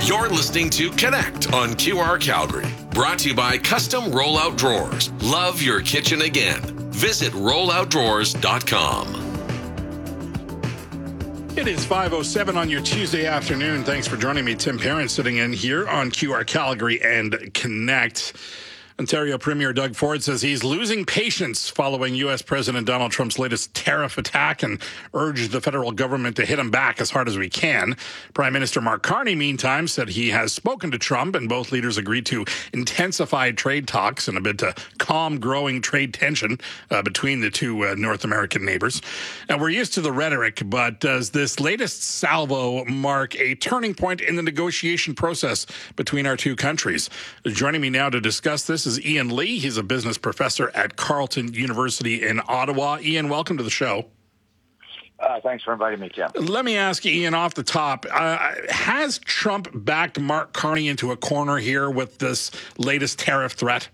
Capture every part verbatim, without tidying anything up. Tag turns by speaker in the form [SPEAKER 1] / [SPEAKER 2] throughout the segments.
[SPEAKER 1] You're listening to Connect on Q R Calgary. Brought to you by Custom Rollout Drawers. Love your kitchen again. Visit rollout drawers dot com.
[SPEAKER 2] It is five oh seven on your Tuesday afternoon. Thanks for joining me. Tim Perrin sitting in here on Q R Calgary and Connect. Ontario Premier Doug Ford says he's losing patience following U S President Donald Trump's latest tariff attack and urged the federal government to hit him back as hard as we can. Prime Minister Mark Carney, meantime, said he has spoken to Trump and both leaders agreed to intensify trade talks in a bid to calm growing trade tension uh, between the two uh, North American neighbors. And we're used to the rhetoric, but does this latest salvo mark a turning point in the negotiation process between our two countries? Joining me now to discuss this is Ian Lee. He's a business professor at Carleton University in Ottawa. Ian, welcome to the show.
[SPEAKER 3] Uh, thanks for inviting me, Tim.
[SPEAKER 2] Let me ask you, Ian, off the top, uh, has Trump backed Mark Carney into a corner here with this latest tariff threat?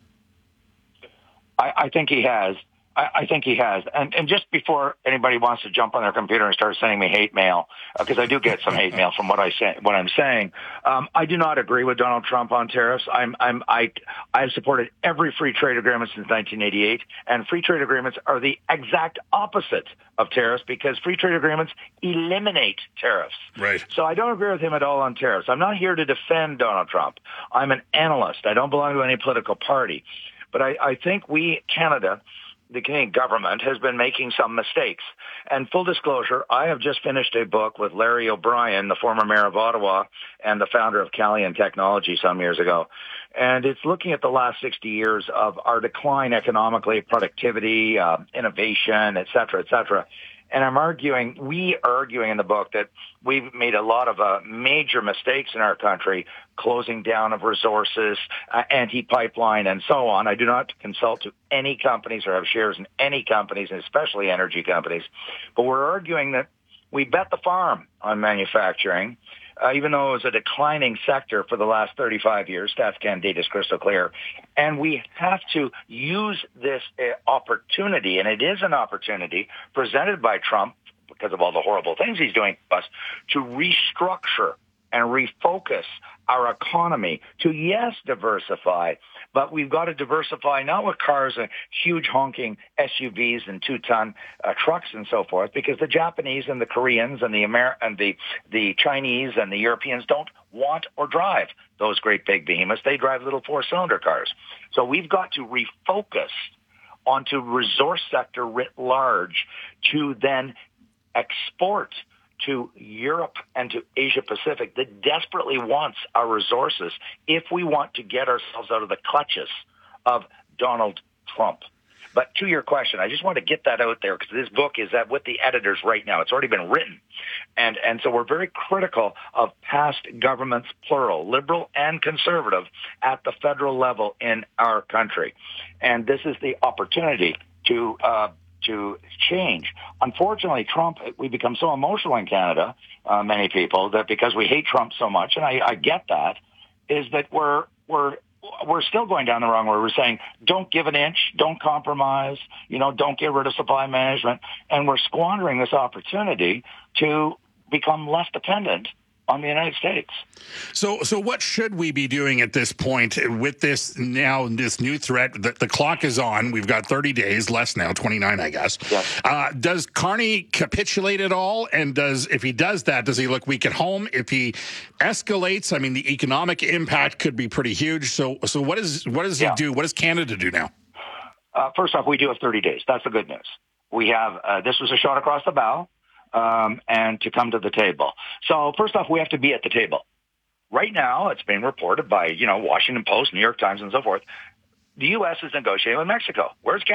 [SPEAKER 3] I, I think he has. I, I think he has. And, and just before anybody wants to jump on their computer and start sending me hate mail, because uh, I do get some hate mail from what I say, what I'm saying, um, I do not agree with Donald Trump on tariffs. I'm, I'm, I, I've supported every free trade agreement since nineteen eighty-eight, and free trade agreements are the exact opposite of tariffs because free trade agreements eliminate tariffs.
[SPEAKER 2] Right.
[SPEAKER 3] So I don't agree with him at all on tariffs. I'm not here to defend Donald Trump. I'm an analyst. I don't belong to any political party. But I, I think we, Canada, the Canadian government has been making some mistakes. And full disclosure, I have just finished a book with Larry O'Brien, the former mayor of Ottawa and the founder of Calian Technology some years ago. And it's looking at the last sixty years of our decline economically, productivity, uh, innovation, et cetera, et cetera. And I'm arguing, we are arguing in the book that we've made a lot of uh, major mistakes in our country, closing down of resources, uh, anti-pipeline, and so on. I do not consult to any companies or have shares in any companies, and especially energy companies. But we're arguing that we bet the farm on manufacturing, uh, even though it was a declining sector for the last thirty-five years. StatsCan data is crystal clear. And we have to use this uh, opportunity, and it is an opportunity presented by Trump because of all the horrible things he's doing to us, to restructure and refocus our economy to, yes, diversify, but we've got to diversify not with cars and huge honking S U Vs and two-ton uh, trucks and so forth, because the Japanese and the Koreans and the Amer- and the the Chinese and the Europeans don't want or drive those great big behemoths. They drive little four-cylinder cars. So we've got to refocus onto resource sector writ large to then export to Europe and to Asia Pacific that desperately wants our resources if we want to get ourselves out of the clutches of Donald Trump. But to your question, I just want to get that out there because this book is at with the editors right now. It's already been written. And and so we're very critical of past governments, plural, liberal and conservative, at the federal level in our country. And this is the opportunity to uh to change. Unfortunately, Trump, we become so emotional in Canada, uh, many people, that because we hate Trump so much, and I, I get that, is that we're we're we're still going down the wrong way. We're saying, don't give an inch, don't compromise, you know, don't get rid of supply management, and we're squandering this opportunity to become less dependent on the United States.
[SPEAKER 2] So so what should we be doing at this point with this now, this new threat? The, the clock is on. We've got thirty days, less now, twenty-nine, I guess.
[SPEAKER 3] Yes.
[SPEAKER 2] Uh, does Carney capitulate at all? And does if he does that, does he look weak at home? If he escalates, I mean, the economic impact could be pretty huge. So so what, is, what does he
[SPEAKER 3] yeah.
[SPEAKER 2] do? What does Canada do now?
[SPEAKER 3] Uh, first off, we do have thirty days. That's the good news. We have, uh, this was a shot across the bow. Um, and to come to the table. So first off, we have to be at the table. Right now, it's being reported by, you know, Washington Post, New York Times, and so forth. The U S is negotiating with Mexico. Where's Canada?